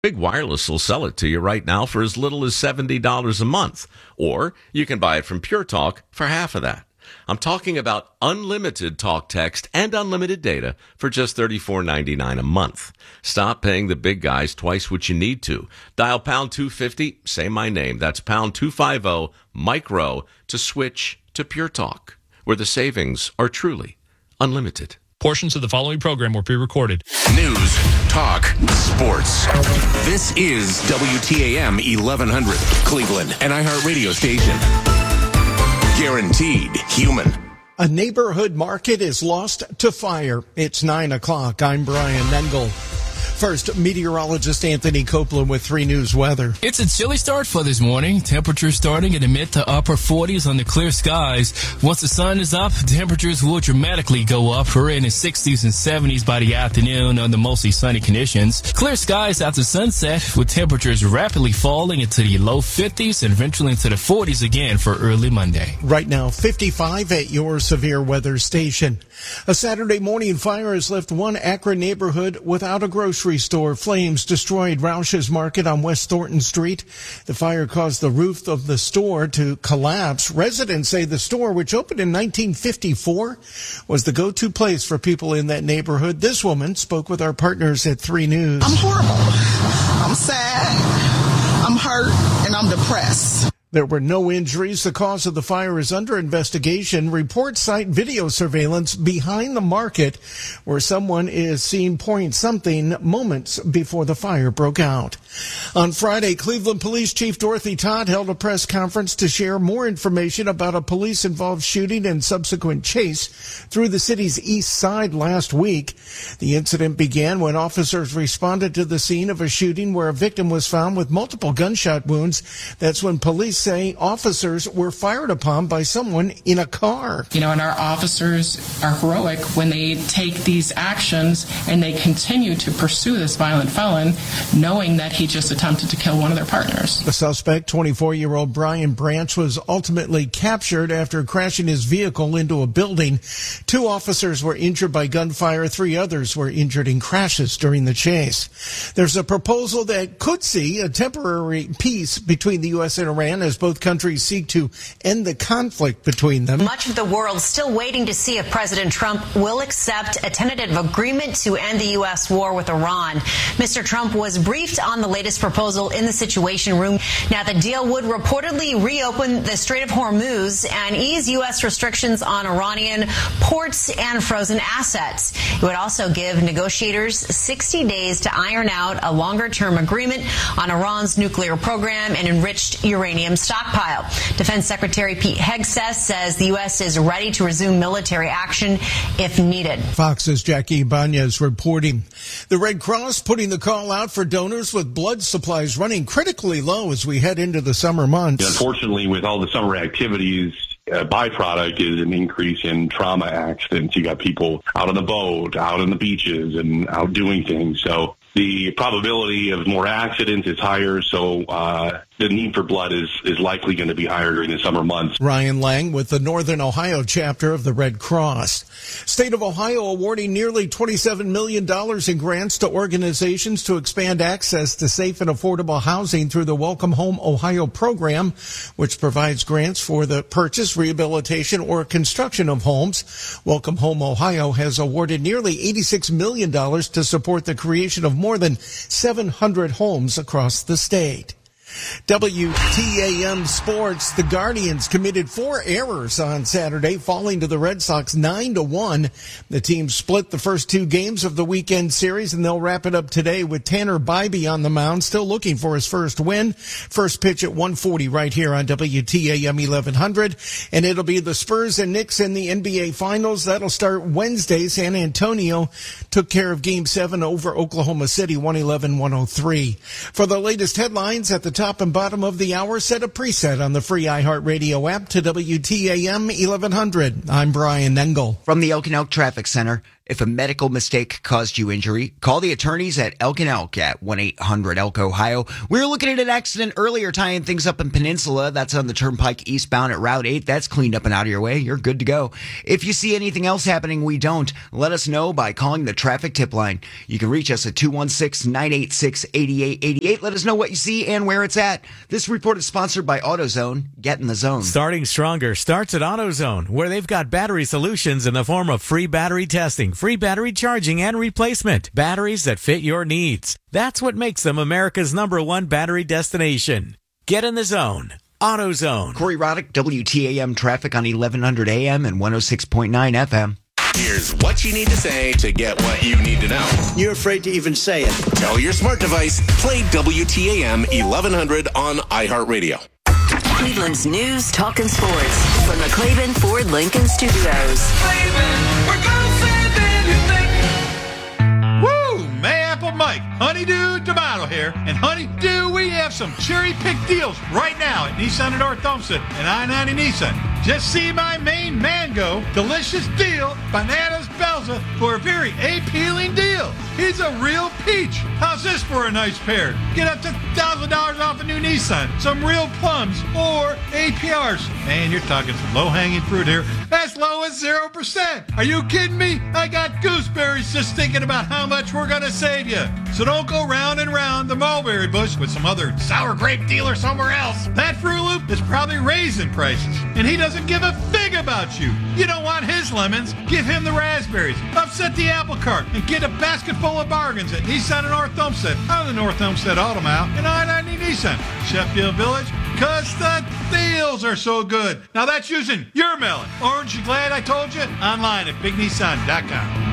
Big Wireless will sell it to you right now for as little as $70 a month. Or you can buy it from Pure Talk for half of that. I'm talking about unlimited talk, text, and unlimited data for just $34.99 a month. Stop paying the big guys twice what you need to. Dial pound 250, say my name. That's pound 250, micro, to switch to Pure Talk, where the savings are truly unlimited. Portions of the following program were pre-recorded. News, talk, sports. This is WTAM 1100, Cleveland, an iHeartRadio station. Guaranteed human. A neighborhood market is lost to fire. It's 9 o'clock. I'm Brian Mengel. First, meteorologist Anthony Copeland with 3 News weather. It's a chilly start for this morning. Temperatures starting in the mid to upper 40s on the clear skies. Once the sun is up, temperatures will dramatically go up. We're in the 60s and 70s by the afternoon under mostly sunny conditions. Clear skies after sunset with temperatures rapidly falling into the low 50s and eventually into the 40s again for early Monday. Right now, 55 at your severe weather station. A Saturday morning fire has left one Akron neighborhood without a grocery store. Flames destroyed Roush's Market on West Thornton Street. The fire caused the roof of the store to collapse. Residents say the store, which opened in 1954, was the go-to place for people in that neighborhood. This woman spoke with our partners at 3 News. I'm horrible. I'm sad. I'm hurt, and I'm depressed. There were no injuries. The cause of the fire is under investigation. Reports cite video surveillance behind the market where someone is seen pouring something moments before the fire broke out. On Friday, Cleveland Police Chief Dorothy Todd held a press conference to share more information about a police-involved shooting and subsequent chase through the city's east side last week. The incident began when officers responded to the scene of a shooting where a victim was found with multiple gunshot wounds. That's when police say officers were fired upon by someone in a car. And our officers are heroic when they take these actions and they continue to pursue this violent felon, knowing that he just attempted to kill one of their partners. The suspect, 24-year-old Brian Branch, was ultimately captured after crashing his vehicle into a building. 2 officers were injured by gunfire. 3 others were injured in crashes during the chase. There's a proposal that could see a temporary peace between the U.S. and Iran as both countries seek to end the conflict between them. Much of the world still waiting to see if President Trump will accept a tentative agreement to end the U.S. war with Iran. Mr. Trump was briefed on the latest proposal in the Situation Room. Now, the deal would reportedly reopen the Strait of Hormuz and ease U.S. restrictions on Iranian ports and frozen assets. It would also give negotiators 60 days to iron out a longer-term agreement on Iran's nuclear program and enriched uranium stockpile. Defense Secretary Pete Hegseth says the U.S. is ready to resume military action if needed. Fox's Jackie Ibanez reporting. The Red Cross putting the call out for donors with blood supplies running critically low as we head into the summer months. Unfortunately, with all the summer activities, a byproduct is an increase in trauma accidents. You got people out on the boat, out on the beaches, and out doing things. So the probability of more accidents is higher, so the need for blood is likely going to be higher during the summer months. Ryan Lang with the Northern Ohio chapter of the Red Cross. State of Ohio awarding nearly $27 million in grants to organizations to expand access to safe and affordable housing through the Welcome Home Ohio program, which provides grants for the purchase, rehabilitation, or construction of homes. Welcome Home Ohio has awarded nearly $86 million to support the creation of more than 700 homes across the state. WTAM Sports. The Guardians committed 4 errors on Saturday, falling to the Red Sox 9-1. The team split the first 2 games of the weekend series, and they'll wrap it up today with Tanner Bybee on the mound, still looking for his first win. First pitch at 1:40 right here on WTAM 1100. And it'll be the Spurs and Knicks in the NBA Finals. That'll start Wednesday. San Antonio took care of Game 7 over Oklahoma City, 111-103. For the latest headlines at the top and bottom of the hour, set a preset on the free iHeartRadio app to WTAM 1100. I'm Brian Engel. From the Okanoke Traffic Center, If a medical mistake caused you injury, call the attorneys at Elk & Elk at 1-800-ELK, Ohio. We were looking at an accident earlier tying things up in Peninsula. That's on the Turnpike eastbound at Route 8. That's cleaned up and out of your way. You're good to go. If you see anything else happening we don't, let us know by calling the traffic tip line. You can reach us at 216-986-8888. Let us know what you see and where it's at. This report is sponsored by AutoZone. Get in the zone. Starting stronger starts at AutoZone, where they've got battery solutions in the form of free battery testing, free battery charging and replacement, batteries that fit your needs. That's what makes them America's #1 battery destination. Get in the zone. AutoZone. Corey Roddick, WTAM traffic on 1100 AM and 106.9 FM. Here's what you need to say to get what you need to know. You're afraid to even say it. Tell your smart device, play WTAM 1100 on iHeartRadio. Cleveland's news, talk, and sports from the Clavin Ford Lincoln Studios. Woo! Mayapple Mike, Honeydew Tomato here. And Honeydew, we have some cherry-picked deals right now at Nissan of North Olmsted and I-90 Nissan. Just see my main mango, delicious deal, Bananas Belza, for a very appealing deal. He's a real peach. How's this for a nice pair? Get up to $1,000 off a new Nissan, some real plums, or APRs. Man, you're talking some low-hanging fruit here. As low as 0%. Are you kidding me? I got gooseberries just thinking about how much we're going to save you. So don't go round and round the mulberry bush with some other sour grape dealer somewhere else. That Fruit Loop is probably raising prices, and he doesn't give a fig about you. You don't want his lemons, give him the raspberries. Upset the apple cart and get a basket full of bargains at Nissan of North Olmsted on the North Olmsted Auto Mile and I-90 Nissan, Sheffield Village, because the deals are so good. Now that's using your melon. Aren't you glad I told you? Online at BigNissan.com.